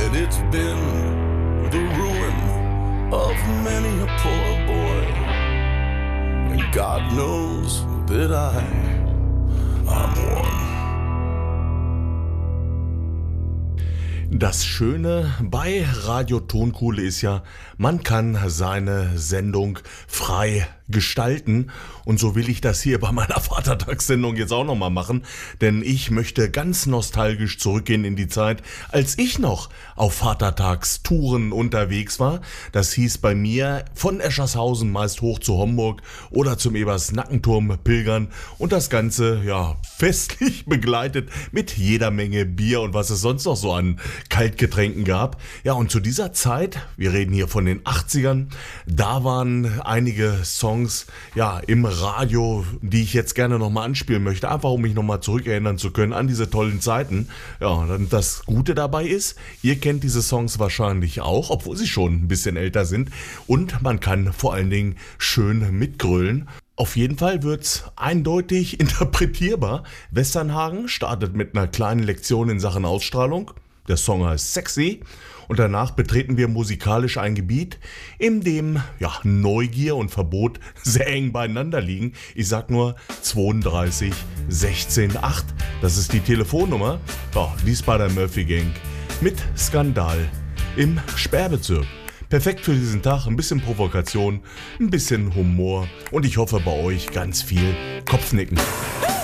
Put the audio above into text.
And it's been the ruin of many a poor boy. And God knows that I'm one. Das Schöne bei Radio Tonkuhle ist ja, man kann seine Sendung frei gestalten und so will ich das hier bei meiner Vatertagssendung jetzt auch nochmal machen, denn ich möchte ganz nostalgisch zurückgehen in die Zeit, als ich noch auf Vatertagstouren unterwegs war. Das hieß bei mir von Eschershausen meist hoch zu Homburg oder zum Ebersnackenturm pilgern und das Ganze ja festlich begleitet mit jeder Menge Bier und was es sonst noch so an Kaltgetränken gab. Ja, und zu dieser Zeit, wir reden hier von den 80ern, da waren einige Songs ja im Radio, die ich jetzt gerne nochmal anspielen möchte, einfach um mich nochmal zurückerinnern zu können an diese tollen Zeiten. Ja, dann das Gute dabei ist, ihr kennt diese Songs wahrscheinlich auch, obwohl sie schon ein bisschen älter sind und man kann vor allen Dingen schön mitgrölen. Auf jeden Fall wird's eindeutig interpretierbar. Westernhagen startet mit einer kleinen Lektion in Sachen Ausstrahlung. Der Song heißt Sexy und danach betreten wir musikalisch ein Gebiet, in dem ja, Neugier und Verbot sehr eng beieinander liegen. Ich sag nur 32 16 8, das ist die Telefonnummer. Ja, dies bei der Murphy Gang mit Skandal im Sperrbezirk. Perfekt für diesen Tag, ein bisschen Provokation, ein bisschen Humor und ich hoffe bei euch ganz viel Kopfnicken.